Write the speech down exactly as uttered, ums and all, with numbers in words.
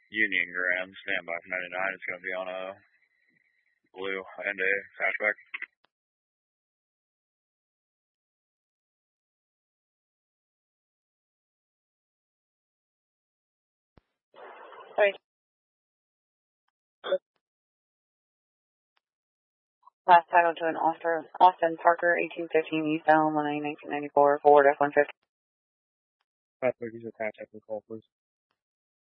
Union Grand, standby for ninety-nine. It's going to be on a blue and a hatchback. Sorry. Last title to an Austin, Austin Parker, eighteen fifteen East Allen Lane, nineteen ninety-four, Ford F one fifty. Patrick, he's attached after the call, please.